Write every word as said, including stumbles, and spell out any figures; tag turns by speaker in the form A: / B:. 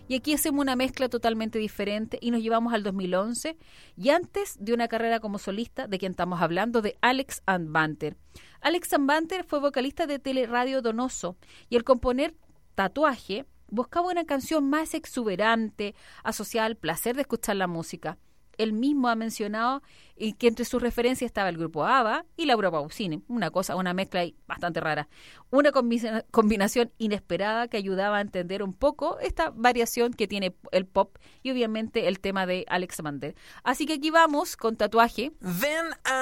A: Y aquí hacemos una mezcla totalmente diferente y nos llevamos al dos mil once y antes de una carrera como solista, de quien estamos hablando, de Alex Anwandter. Alex Anwandter fue vocalista de Teleradio Donoso y al componer Tatuaje buscaba una canción más exuberante, asociada al placer de escuchar la música. Él mismo ha mencionado que entre sus referencias estaba el grupo ABBA y Laura Pausini, una cosa, una mezcla ahí bastante rara. Una combina- combinación inesperada que ayudaba a entender un poco esta variación que tiene el pop y obviamente el tema de Alex Anwandter. Así que aquí vamos con Tatuaje.
B: Then I